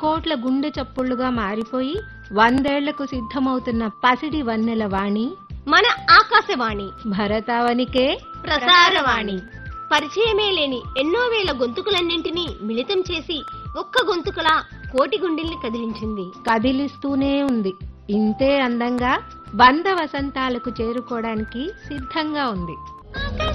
కోట్ల గుండె చప్పుళ్లుగా మారిపోయి 100 ఏళ్లకు సిద్ధమవుతున్న పసిడి వన్నెల వాణి మన ఆకాశవాణి భరతావనికే ప్రసారవాణి. పరిచయమే లేని ఎన్నో వేల గొంతుకులన్నింటినీ మిళితం చేసి ఒక్క గొంతుకలా కోటి గుండెల్ని కదిలించింది. కదిలిస్తూనే ఉంది. ఇంతే అందంగా 100 వసంతాలకు చేరుకోవడానికి సిద్ధంగా ఉంది.